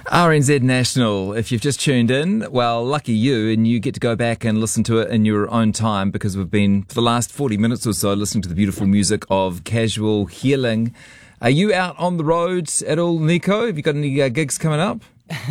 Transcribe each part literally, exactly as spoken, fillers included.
R N Z National, if you've just tuned in, well, lucky you, and you get to go back and listen to it in your own time, because we've been, for the last forty minutes or so, listening to the beautiful music of Casual Healing. Are you out on the roads at all, Nico? Have you got any uh, gigs coming up?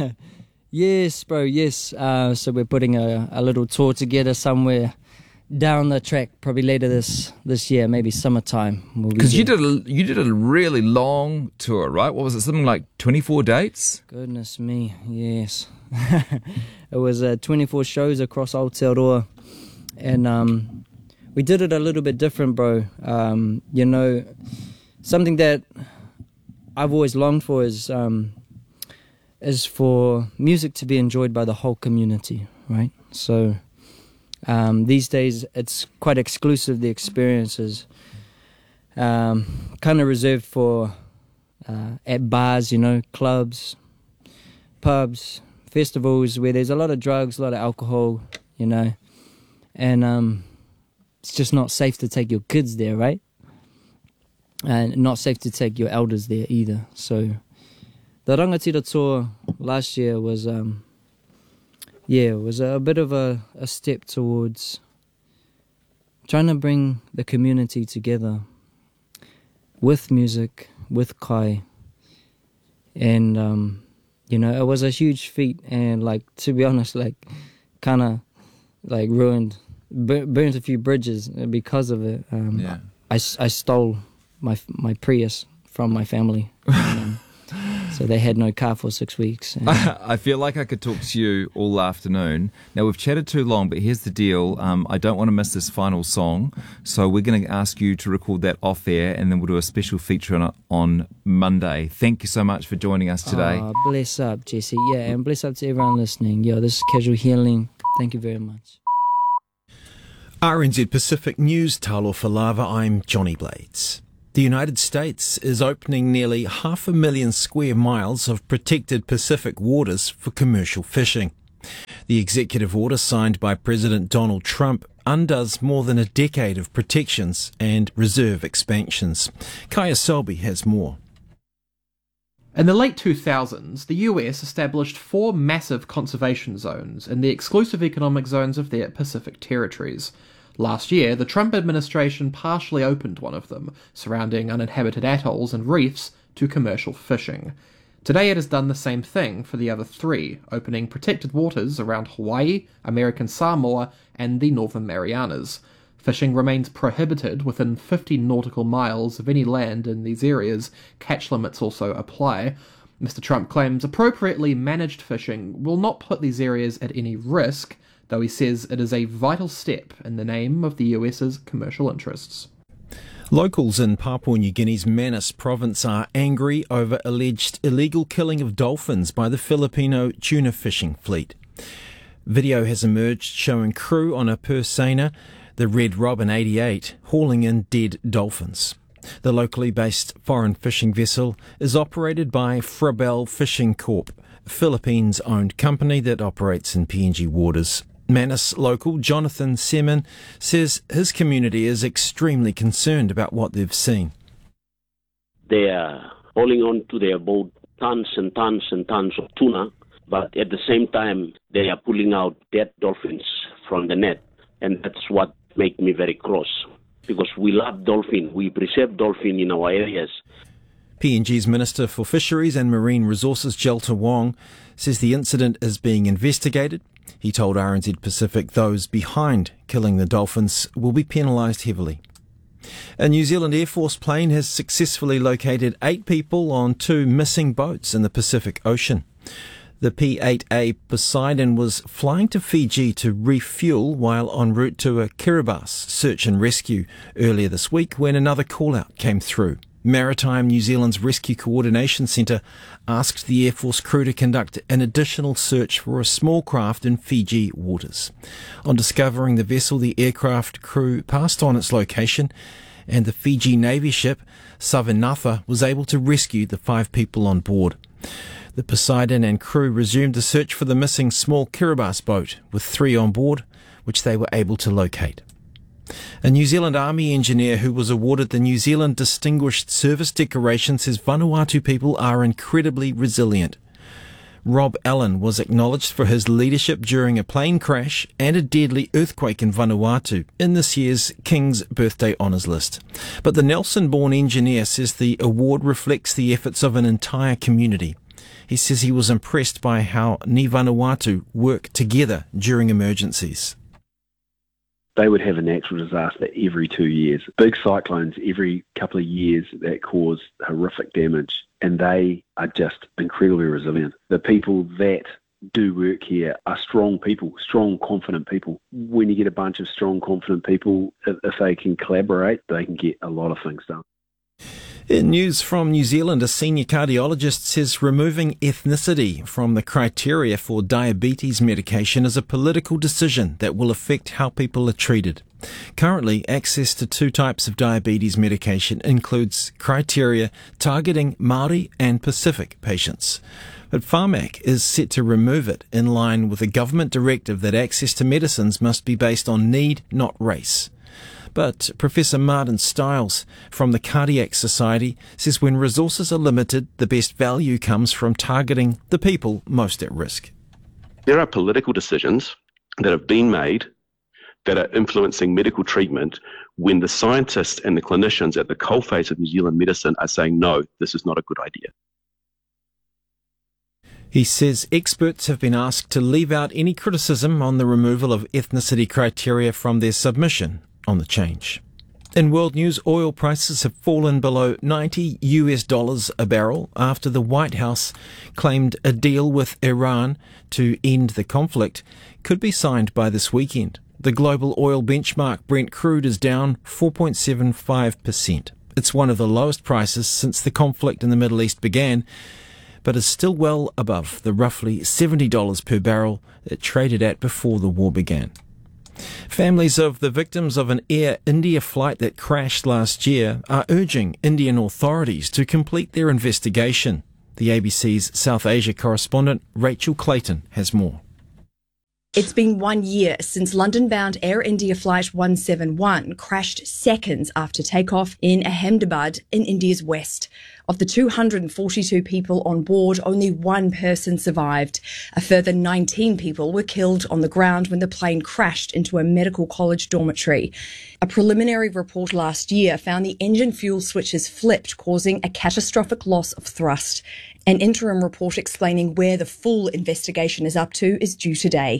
Yes, bro, yes. Uh, so we're putting a, a little tour together somewhere down the track, probably later this this year, maybe summertime. Because we'll you did a, you did a really long tour, right? What was it, something like twenty-four dates? Goodness me, yes. It was uh, twenty-four shows across Aotearoa, and um, we did it a little bit different, bro. Um, you know, something that I've always longed for is um, is for music to be enjoyed by the whole community, right? So Um, these days, it's quite exclusive, the experiences. Um, kind of reserved for uh, at bars, you know, clubs, pubs, festivals, where there's a lot of drugs, a lot of alcohol, you know. And um, it's just not safe to take your kids there, right? And not safe to take your elders there either. So the Rangatira tour last year was... Um, Yeah, it was a bit of a, a step towards trying to bring the community together with music, with kai. And, um, you know, it was a huge feat. And, like, to be honest, like, kind of, like, ruined, bur- burnt a few bridges because of it. Um, yeah. I, I stole my my Prius from my family. And, um, so they had no car for six weeks. And I feel like I could talk to you all afternoon. Now, we've chatted too long, but here's the deal. Um, I don't want to miss this final song, so we're going to ask you to record that off air, and then we'll do a special feature on it on Monday. Thank you so much for joining us today. Oh, bless up, Jesse. Yeah, and bless up to everyone listening. Yo, this is Casual Healing. Thank you very much. R N Z Pacific News, Talofa Lava. I'm Johnny Blades. The United States is opening nearly half a million square miles of protected Pacific waters for commercial fishing. The executive order signed by President Donald Trump undoes more than a decade of protections and reserve expansions. Kaya Selby has more. In the late two thousands, the U S established four massive conservation zones in the exclusive economic zones of their Pacific territories. Last year, the Trump administration partially opened one of them, surrounding uninhabited atolls and reefs to commercial fishing. Today it has done the same thing for the other three, opening protected waters around Hawaii, American Samoa, and the Northern Marianas. Fishing remains prohibited within fifty nautical miles of any land in these areas. Catch limits also apply. Mister Trump claims appropriately managed fishing will not put these areas at any risk, though he says it is a vital step in the name of the U S's commercial interests. Locals in Papua New Guinea's Manus province are angry over alleged illegal killing of dolphins by the Filipino tuna fishing fleet. Video has emerged showing crew on a Persena, the Red Robin eighty-eight, hauling in dead dolphins. The locally based foreign fishing vessel is operated by Frabel Fishing Corp, a Philippines-owned company that operates in P N G waters. Manus local Jonathan Seaman says his community is extremely concerned about what they've seen. They are holding on to their boat tons and tons and tons of tuna, but at the same time they are pulling out dead dolphins from the net, and that's what makes me very cross, because we love dolphin, we preserve dolphin in our areas. P N G's Minister for Fisheries and Marine Resources, Jelta Wong, says the incident is being investigated. He told R N Z Pacific those behind killing the dolphins will be penalised heavily. A New Zealand Air Force plane has successfully located eight people on two missing boats in the Pacific Ocean. The P eight A Poseidon was flying to Fiji to refuel while en route to a Kiribati search and rescue earlier this week when another call-out came through. Maritime New Zealand's Rescue Coordination Centre asked the Air Force crew to conduct an additional search for a small craft in Fiji waters. On discovering the vessel, the aircraft crew passed on its location, and the Fiji Navy ship Savanatha was able to rescue the five people on board. The Poseidon and crew resumed the search for the missing small Kiribati boat, with three on board, which they were able to locate. A New Zealand Army engineer who was awarded the New Zealand Distinguished Service Decoration says Vanuatu people are incredibly resilient. Rob Allen was acknowledged for his leadership during a plane crash and a deadly earthquake in Vanuatu in this year's King's Birthday Honours list. But the Nelson-born engineer says the award reflects the efforts of an entire community. He says he was impressed by how Ni Vanuatu work together during emergencies. They would have a natural disaster every two years. Big cyclones every couple of years that cause horrific damage, and they are just incredibly resilient. The people that do work here are strong people, strong, confident people. When you get a bunch of strong, confident people, if, if they can collaborate, they can get a lot of things done. In news from New Zealand, a senior cardiologist says removing ethnicity from the criteria for diabetes medication is a political decision that will affect how people are treated. Currently, access to two types of diabetes medication includes criteria targeting Māori and Pacific patients. But Pharmac is set to remove it in line with a government directive that access to medicines must be based on need, not race. But Professor Martin Stiles from the Cardiac Society says when resources are limited, the best value comes from targeting the people most at risk. There are political decisions that have been made that are influencing medical treatment when the scientists and the clinicians at the coalface of New Zealand medicine are saying, no, this is not a good idea. He says experts have been asked to leave out any criticism on the removal of ethnicity criteria from their submission on the change. In world news, oil prices have fallen below ninety U S dollars a barrel after the White House claimed a deal with Iran to end the conflict could be signed by this weekend. The global oil benchmark Brent crude is down four point seven five percent. It's one of the lowest prices since the conflict in the Middle East began, but is still well above the roughly seventy dollars per barrel it traded at before the war began. Families of the victims of an Air India flight that crashed last year are urging Indian authorities to complete their investigation. The A B C's South Asia correspondent Rachel Clayton has more. It's been one year since London-bound Air India Flight one seventy-one crashed seconds after takeoff in Ahmedabad in India's west. Of the two hundred forty-two people on board, only one person survived. A further nineteen people were killed on the ground when the plane crashed into a medical college dormitory. A preliminary report last year found the engine fuel switches flipped, causing a catastrophic loss of thrust. An interim report explaining where the full investigation is up to is due today.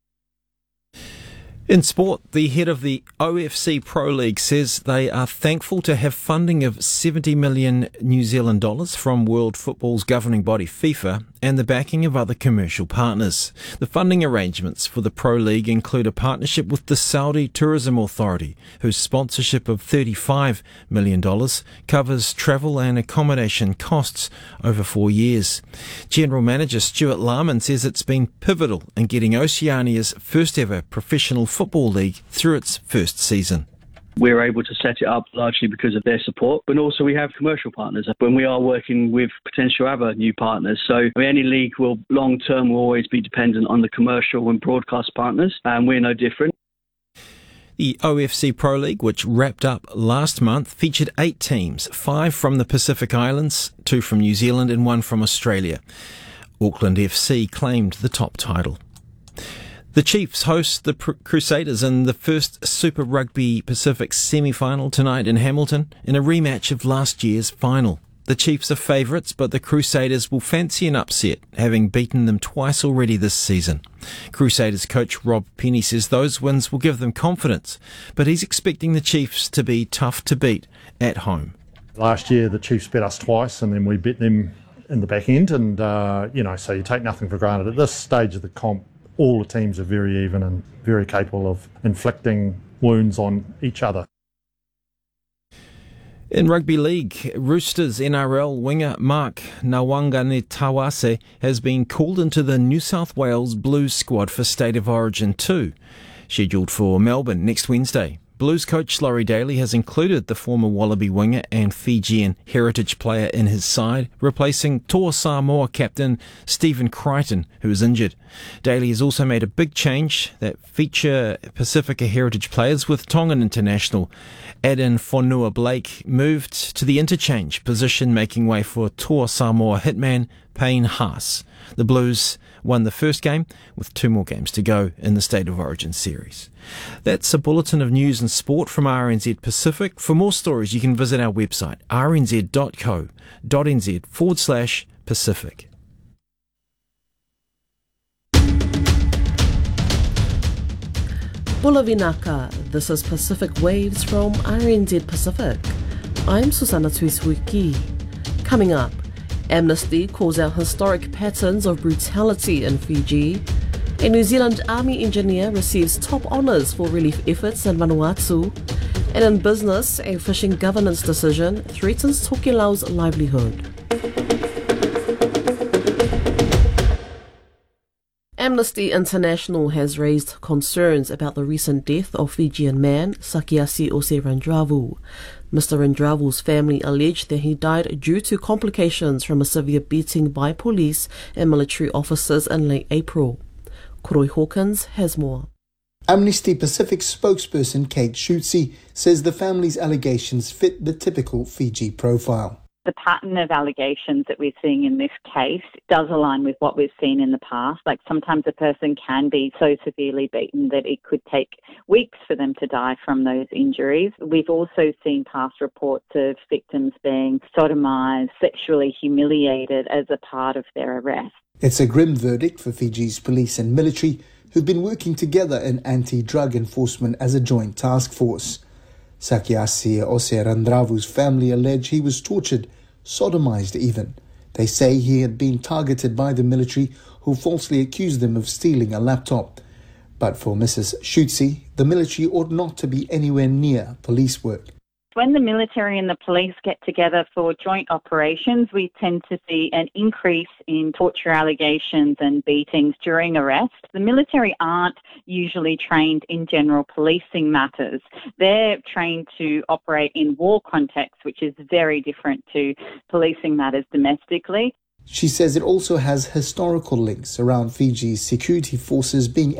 In sport, the head of the O F C Pro League says they are thankful to have funding of seventy million New Zealand dollars from World Football's governing body FIFA and the backing of other commercial partners. The funding arrangements for the Pro League include a partnership with the Saudi Tourism Authority, whose sponsorship of thirty-five million dollars covers travel and accommodation costs over four years. General Manager Stuart Larman says it's been pivotal in getting Oceania's first ever professional Football League through its first season. We're able to set it up largely because of their support, but also we have commercial partners when we are working with potential other new partners. So any league will long term will always be dependent on the commercial and broadcast partners, and we're no different. The O F C Pro League, which wrapped up last month, featured eight teams, five from the Pacific Islands, two from New Zealand and one from Australia. Auckland F C claimed the top title. The Chiefs host the Crusaders in the first Super Rugby Pacific semi-final tonight in Hamilton in a rematch of last year's final. The Chiefs are favourites, but the Crusaders will fancy an upset, having beaten them twice already this season. Crusaders coach Rob Penny says those wins will give them confidence, but he's expecting the Chiefs to be tough to beat at home. Last year the Chiefs beat us twice and then we beat them in the back end, and uh, you know, so you take nothing for granted. At this stage of the comp, all the teams are very even and very capable of inflicting wounds on each other. In rugby league, Roosters N R L winger Mark Nawaqanitawase has been called into the New South Wales Blues squad for State of Origin two, scheduled for Melbourne next Wednesday. Blues coach Laurie Daly has included the former Wallaby winger and Fijian heritage player in his side, replacing Toa Samoa captain Stephen Crichton, who is injured. Daly has also made a big change that feature Pacifica heritage players, with Tongan international Aden Fonua Blake moved to the interchange position, making way for Toa Samoa hitman Payne Haas. The Blues won the first game, with two more games to go in the State of Origin series. That's a bulletin of news and sport from R N Z Pacific. For more stories, you can visit our website, rnz.co.nz forward slash Pacific. Bula vinaka, this is Pacific Waves from R N Z Pacific. I'm Susanna Tuisuiki. Coming up, Amnesty calls out historic patterns of brutality in Fiji. A New Zealand Army engineer receives top honours for relief efforts in Vanuatu. And in business, a fishing governance decision threatens Tokelau's livelihood. Amnesty International has raised concerns about the recent death of Fijian man Sakiasi Ose Randravu. Mister Randravu's family alleged that he died due to complications from a severe beating by police and military officers in late April. Koroi Hawkins has more. Amnesty Pacific spokesperson Kate Schutze says the family's allegations fit the typical Fiji profile. The pattern of allegations that we're seeing in this case does align with what we've seen in the past. Like, sometimes a person can be so severely beaten that it could take weeks for them to die from those injuries. We've also seen past reports of victims being sodomized, sexually humiliated as a part of their arrest. It's a grim verdict for Fiji's police and military, who've been working together in anti-drug enforcement as a joint task force. Sakiasi Ose Randravu's family allege he was tortured, sodomized even. They say he had been targeted by the military, who falsely accused them of stealing a laptop. But for Missus Schutze, the military ought not to be anywhere near police work. When the military and the police get together for joint operations, we tend to see an increase in torture allegations and beatings during arrest. The military aren't usually trained in general policing matters. They're trained to operate in war contexts, which is very different to policing matters domestically. She says it also has historical links around Fiji's security forces being